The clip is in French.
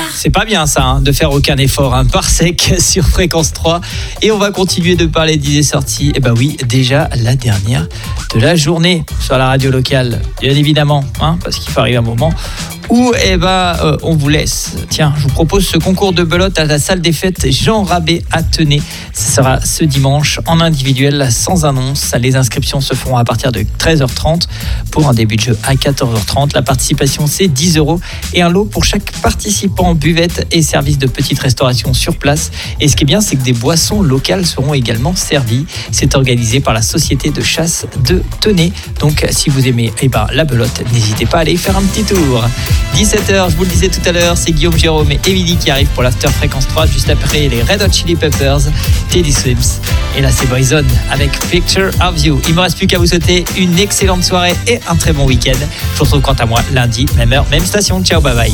C'est pas bien ça, de faire aucun effort, par sec sur Fréquence 3. Et on va continuer de parler d'idées sorties. Et oui, déjà la dernière de la journée sur la radio locale, bien évidemment, parce qu'il faut arriver un moment où on vous laisse. Tiens, je vous propose ce concours de belote à la salle des fêtes Jean Rabé à Tenay. Ça sera ce dimanche en individuel sans annonce. Les inscriptions se feront à partir de 13h30 pour un début de jeu à 14h30. La participation, c'est 10 € et un lot pour chaque participant, buvette et service de petite restauration sur place. Et ce qui est bien, c'est que des boissons locales seront également servies. C'est organisé par la société de chasse de Tenay. Donc, si vous aimez la belote, n'hésitez pas à aller faire un petit tour. 17h, je vous le disais tout à l'heure, c'est Guillaume, Jérôme et Émilie qui arrivent pour l'After Fréquence 3, juste après les Red Hot Chili Peppers, Teddy Swims. Et là, c'est Boyzone avec Picture of You. Il ne me reste plus qu'à vous souhaiter une excellente soirée et un très bon week-end. Je vous retrouve quant à moi lundi, même heure, même station. Ciao, bye bye.